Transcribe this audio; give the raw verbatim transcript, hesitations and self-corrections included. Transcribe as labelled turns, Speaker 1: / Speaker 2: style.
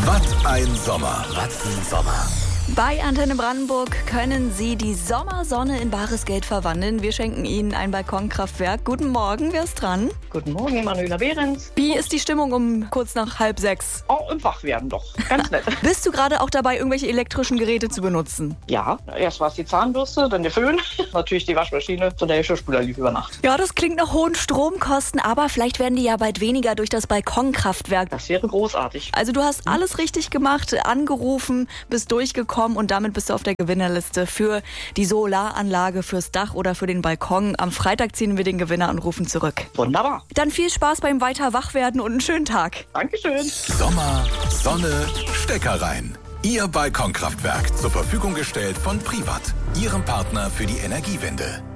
Speaker 1: Was ein Sommer. Was ein Sommer.
Speaker 2: Bei Antenne Brandenburg können Sie die Sommersonne in bares Geld verwandeln. Wir schenken Ihnen ein Balkonkraftwerk. Guten Morgen, wer ist dran?
Speaker 3: Guten Morgen, Manuela Behrens.
Speaker 2: Wie ist die Stimmung um kurz nach halb sechs?
Speaker 3: Oh, im Wach werden doch. Ganz nett.
Speaker 2: Bist du gerade auch dabei, irgendwelche elektrischen Geräte zu benutzen?
Speaker 3: Ja, erst war es die Zahnbürste, dann der Föhn, natürlich die Waschmaschine, so der Geschirrspüler lief über Nacht.
Speaker 2: Ja, das klingt nach hohen Stromkosten, aber vielleicht werden die ja bald weniger durch das Balkonkraftwerk.
Speaker 3: Das wäre großartig.
Speaker 2: Also du hast alles richtig gemacht, angerufen, bist durchgekommen und damit bist du auf der Gewinnerliste für die Solaranlage fürs Dach oder für den Balkon. Am Freitag ziehen wir den Gewinner und rufen zurück.
Speaker 3: Wunderbar.
Speaker 2: Dann viel Spaß beim weiter Wachwerden und einen schönen Tag.
Speaker 3: Dankeschön.
Speaker 1: Sommer, Sonne, Stecker rein. Ihr Balkonkraftwerk zur Verfügung gestellt von Privat, Ihrem Partner für die Energiewende.